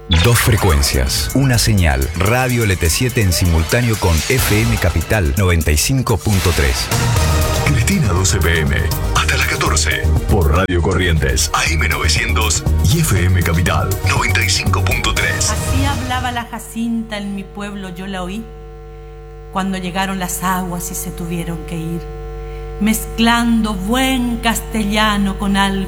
Dos frecuencias, una señal, Radio LT7 en simultáneo con FM Capital 95.3. Cristina 12 PM, hasta las 14, por Radio Corrientes, AM 900 y FM Capital 95.3. Así hablaba la Jacinta en mi pueblo, yo la oí, cuando llegaron las aguas y se tuvieron que ir, mezclando buen castellano con algo